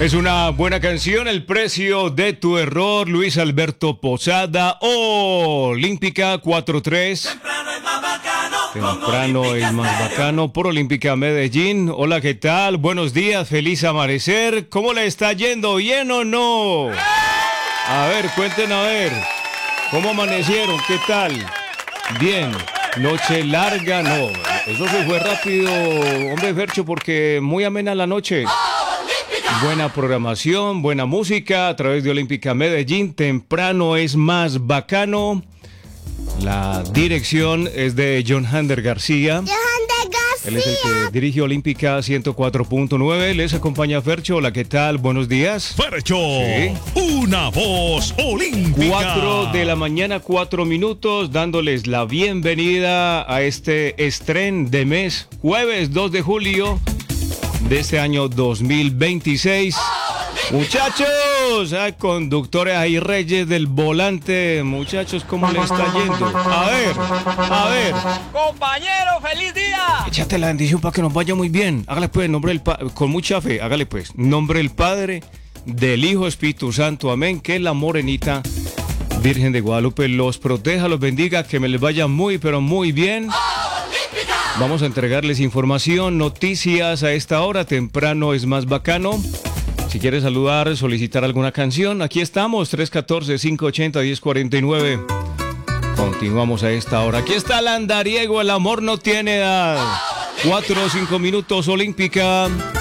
Es una buena canción, El precio de tu error, Luis Alberto Posada, Olímpica 4-3. Temprano es más bacano por Olímpica Medellín. Hola, ¿qué tal? Buenos días, feliz amanecer. ¿Cómo le está yendo? ¿Bien o no? A ver, cuenten a ver. ¿Cómo amanecieron? ¿Qué tal? Bien. Noche larga, no. Eso se fue rápido, hombre Fercho, porque muy amena la noche. Buena programación, buena música a través de Olímpica Medellín. Temprano es más bacano. La dirección es de John Hander García. Él es el que dirige Olímpica 104.9. Les acompaña Fercho. Hola, ¿qué tal? Buenos días. Fercho, Sí. una voz olímpica. 4 de la mañana, 4 minutos, dándoles la bienvenida a este estreno de mes, jueves 2 de julio de este año 2026. Muchachos, conductores ahí, reyes del volante, muchachos, ¿cómo le está yendo? A ver. Compañero, feliz día. Échate la bendición para que nos vaya muy bien. Hágale pues, en nombre del con mucha fe, hágale pues. En nombre del Padre, del Hijo, Espíritu Santo, amén. Que la morenita Virgen de Guadalupe los proteja, los bendiga, que me les vaya muy, pero muy bien. Vamos a entregarles información, noticias a esta hora. Temprano es más bacano. Si quieres saludar, solicitar alguna canción, aquí estamos, 314-580-1049. Continuamos a esta hora. Aquí está el andariego, el amor no tiene edad. 4 o 5 minutos, Olímpica.